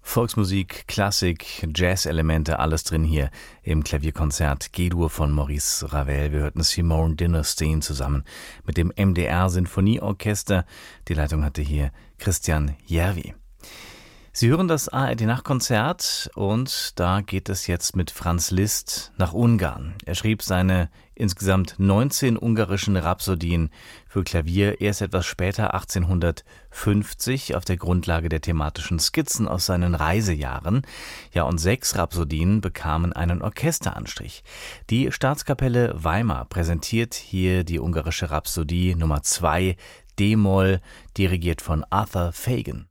Volksmusik, Klassik, Jazz-Elemente, alles drin hier im Klavierkonzert G-Dur von Maurice Ravel. Wir hörten Simone Dinnerstein zusammen mit dem MDR Sinfonieorchester. Die Leitung hatte hier Christian Järvi. Sie hören das ARD-Nachtkonzert und da geht es jetzt mit Franz Liszt nach Ungarn. Er schrieb seine insgesamt 19 ungarischen Rhapsodien für Klavier erst etwas später, 1850, auf der Grundlage der thematischen Skizzen aus seinen Reisejahren. Ja, und 6 Rhapsodien bekamen einen Orchesteranstrich. Die Staatskapelle Weimar präsentiert hier die ungarische Rhapsodie Nummer 2, D-Moll, dirigiert von Arthur Fagan.